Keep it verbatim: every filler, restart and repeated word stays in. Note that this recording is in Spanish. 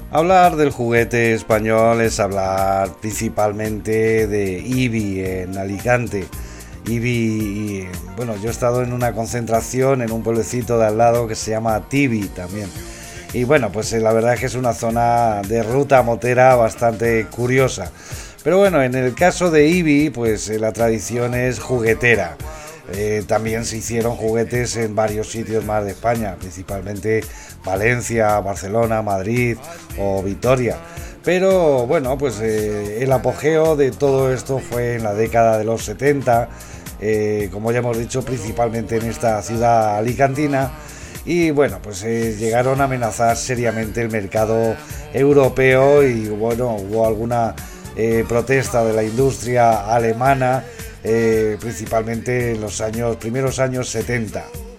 Hablar del juguete español es hablar principalmente de IBI en Alicante. IBI, bueno, yo he estado en una concentración en un pueblecito de al lado que se llama Tibi también. Y bueno, pues eh, la verdad es que es una zona de ruta motera bastante curiosa. Pero bueno, en el caso de IBI, pues eh, la tradición es juguetera. Eh, también se hicieron juguetes en varios sitios más de España, principalmente Valencia, Barcelona, Madrid o Vitoria. Pero bueno, pues eh, el apogeo de todo esto fue en la década de los setenta, eh, como ya hemos dicho, principalmente en esta ciudad alicantina. Y bueno, pues eh, llegaron a amenazar seriamente el mercado europeo y bueno, hubo alguna eh, protesta de la industria alemana, eh, principalmente en los años primeros años setenta.